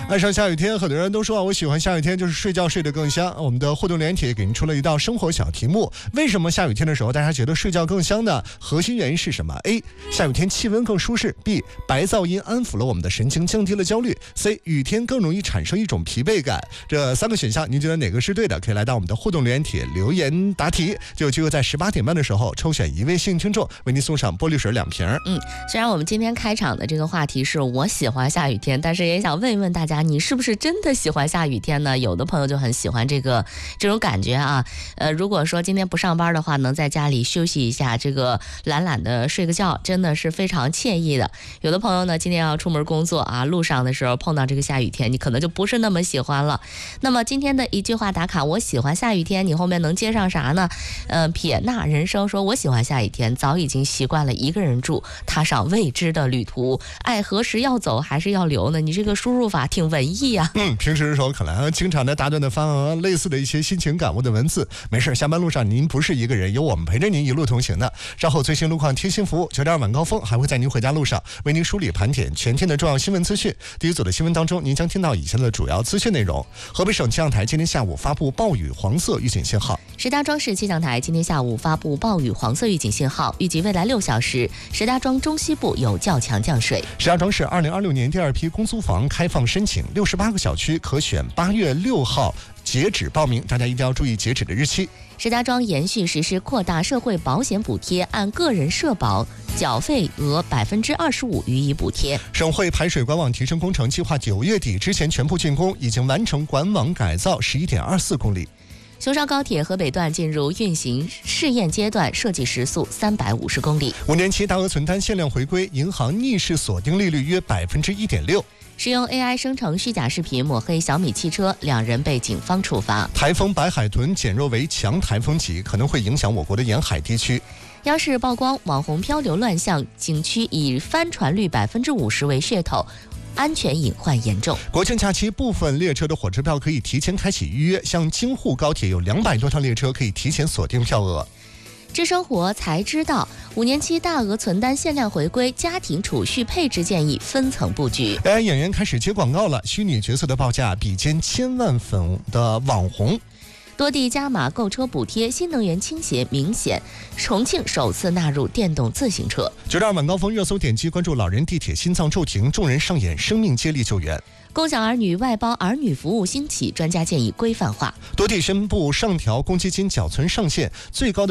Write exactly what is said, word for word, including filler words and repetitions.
爱上下雨天，很多人都说我喜欢下雨天，就是睡觉睡得更香。我们的互动连帖给您出了一道生活小题目：为什么下雨天的时候大家觉得睡觉更香呢？核心原因是什么 ？A. 下雨天气温更舒适 ；B. 白噪音安抚了我们的神经，降低了焦虑 ；C. 雨天更容易产生一种疲惫感。这三个选项，您觉得哪个是对的？可以来到我们的互动连帖留言答题，就有机会在十八点半的时候抽选一位幸运听众，为您送上玻璃水两瓶。 嗯，虽然我们今天开场的这个话题是我喜欢下雨天，但是也想问一问大家，你是不是真的喜欢下雨天呢？有的朋友就很喜欢这个这种感觉啊。呃，如果说今天不上班的话，能在家里休息一下，这个懒懒的睡个觉，真的是非常惬意的。有的朋友呢，今天要出门工作啊，路上的时候碰到这个下雨天，你可能就不是那么喜欢了。那么今天的一句话打卡，我喜欢下雨天，你后面能接上啥呢？呃，撇捺人生说，我喜欢下雨天，早已经习惯了一个人住，踏上未知的旅途，爱何时要走还是要留呢？你这个输入法挺文艺啊。 嗯，平时的时候可能经常的大段的发类似的一些心情感悟的文字，没事，下班路上您不是一个人，有我们陪着您一路同行的。稍后最新路况贴心服务，九点二晚高峰还会在您回家路上为您梳理盘点全天的重要新闻资讯。第一组的新闻当中，您将听到以下的主要资讯内容：河北省气象台今天下午发布暴雨黄色预警信号。 石家庄市气象台今天下午发布暴雨黄色预警信号，预计未来六小时，石家庄中西部有较强降水。 石家庄市二零二六年第二批公租房开放申请，六十八个小区可选八月六号截止报名，大家一定要注意截止的日期。 石家庄延续实施扩大社会保险补贴，按个人社保缴费额百分之二十五予以补贴。 省会排水管网提升工程计划九月底之前全部竣工，已经完成管网改造十一点二四公里。 熊烧高铁河北段进入运行试验阶段，设计时速三百五十公里。 五年期大额存单限量回归，银行逆势锁定利率约百分之一点六。 使用 A I 生成虚假视频抹黑小米汽车，两人被警方处罚。 台风白海豚减弱为强台风级，可能会影响我国的沿海地区。 央视曝光网红漂流乱象，景区以翻船率百分之五十为噱头，安全隐患严重。 国庆假期部分列车的火车票可以提前开启预约，像京沪高铁有两百多条列车可以提前锁定票额。 知生活才知道，五年期大额存单限量回归，家庭储蓄配置建议分层布局。 A I 演员开始接广告了，虚拟角色的报价比肩千万粉的网红。 多地加码购车补贴，新能源倾斜明显。重庆首次纳入电动自行车。 九点二晚高峰热搜点击关注：老人地铁心脏骤停，众人上演生命接力救援。 共享儿女外包儿女服务兴起，专家建议规范化。 多地宣布上调公积金缴存上限，最高的